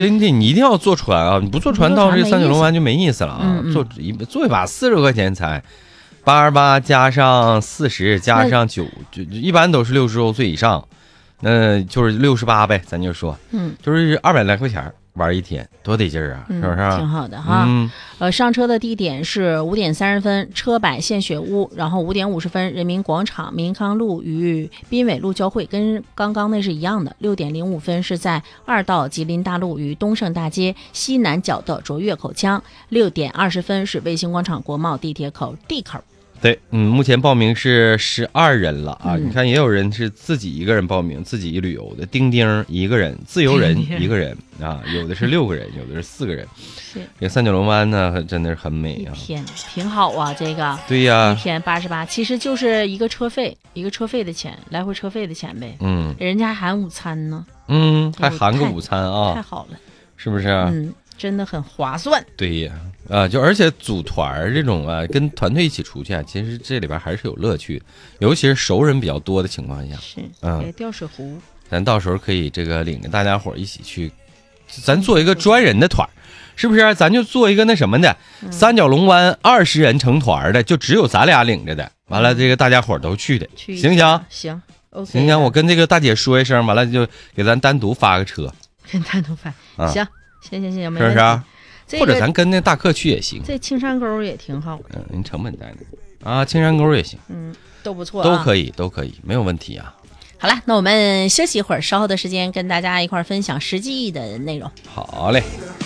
你一定要坐船啊！你不坐船到这三角龙湾就没意思了啊！坐一把40块钱才88加上40加上9，就一般都是60周岁以上，那就是68呗，咱就说，就是200来块钱玩一天，多得劲儿啊，是不是？ 挺好的哈。上车的地点是5点30分车百献血屋，然后5点50分人民广场民康路与滨纬路交汇，跟刚刚那是一样的。6点05分是在2道吉林大路与东胜大街西南角的卓越口腔。6点20分是卫星广场国贸地铁口 D 口。 对，目前报名是12人了啊！你看，也有人是自己一个人报名，自己旅游的，钉钉一个人，自由人一个人啊，有的是6个人，有的是4个人。是这三角龙湾呢，真的是很美啊！ 一天挺好啊，这个对呀， 一天88，其实就是一个车费的钱，来回车费的钱呗。人家还含午餐呢。 还含个午餐啊， 太好了， 是不是？ 真的很划算。 对呀，就而且组团这种啊，跟团队一起出去啊，其实这里边还是有乐趣的，尤其是熟人比较多的情况下。 是，吊水壶， 咱到时候可以这个领着大家伙一起去，咱做一个专人的团，是不是？咱就做一个那什么的，三角龙湾20人成团的，就只有咱俩领着的，完了这个大家伙都去的，行不行？ 行，OK， 行，我跟这个大姐说一声，完了就给咱单独发个车， 单独发，行。行，没问题， 是不是啊？或者咱跟那大客去也行。 这青山沟也挺好。 您成本在哪啊？青山沟也行。 都不错， 都可以，没有问题啊。 好了，那我们休息一会儿，稍后的时间跟大家一块分享实际的内容。 好嘞。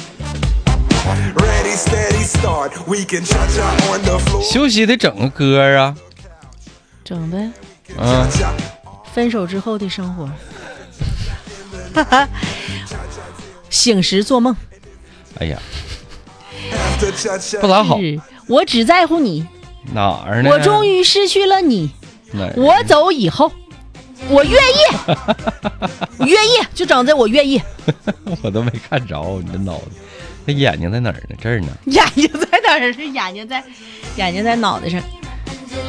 休息得整个歌啊。 整呗。分手之后的生活。醒时做梦， 哎呀，不咋好。 我只在乎你， 哪儿呢？ 我终于失去了你，我走以后，我愿意，我愿意，就整这我愿意。 我都没看着你的脑子，那眼睛在哪儿呢？这儿呢？ 眼睛在哪儿？是眼睛在脑袋上。